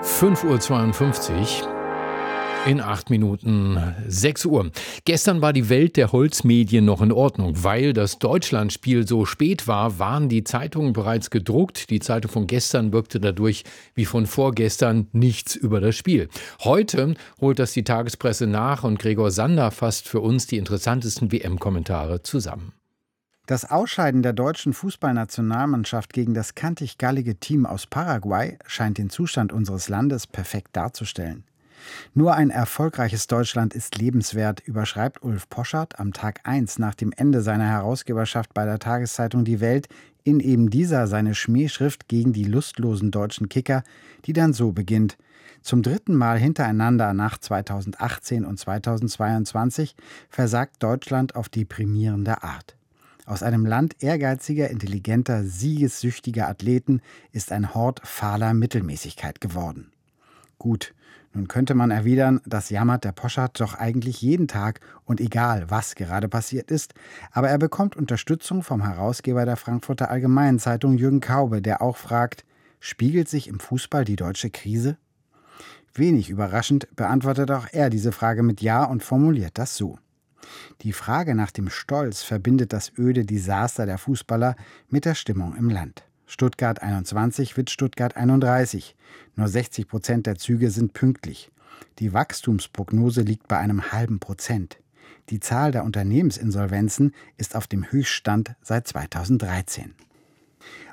5:52 Uhr. In 8 Minuten 6 Uhr. Gestern war die Welt der Holzmedien noch in Ordnung. Weil das Deutschlandspiel so spät war, waren die Zeitungen bereits gedruckt. Die Zeitung von gestern wirkte dadurch wie von vorgestern nichts über das Spiel. Heute holt das die Tagespresse nach und Gregor Sander fasst für uns die interessantesten WM-Kommentare zusammen. Das Ausscheiden der deutschen Fußballnationalmannschaft gegen das kantig-gallige Team aus Paraguay scheint den Zustand unseres Landes perfekt darzustellen. Nur ein erfolgreiches Deutschland ist lebenswert, überschreibt Ulf Poschardt am Tag 1 nach dem Ende seiner Herausgeberschaft bei der Tageszeitung Die Welt in eben dieser seine Schmähschrift gegen die lustlosen deutschen Kicker, die dann so beginnt: Zum 3. Mal hintereinander nach 2018 und 2022 versagt Deutschland auf deprimierende Art. Aus einem Land ehrgeiziger, intelligenter, siegessüchtiger Athleten ist ein Hort fahler Mittelmäßigkeit geworden. Gut, nun könnte man erwidern, das jammert der Poschardt doch eigentlich jeden Tag und egal, was gerade passiert ist, aber er bekommt Unterstützung vom Herausgeber der Frankfurter Allgemeinen Zeitung Jürgen Kaube, der auch fragt, spiegelt sich im Fußball die deutsche Krise? Wenig überraschend beantwortet auch er diese Frage mit Ja und formuliert das so. Die Frage nach dem Stolz verbindet das öde Desaster der Fußballer mit der Stimmung im Land. Stuttgart 21 wird Stuttgart 31. Nur 60% der Züge sind pünktlich. Die Wachstumsprognose liegt bei einem halben Prozent. Die Zahl der Unternehmensinsolvenzen ist auf dem Höchststand seit 2013.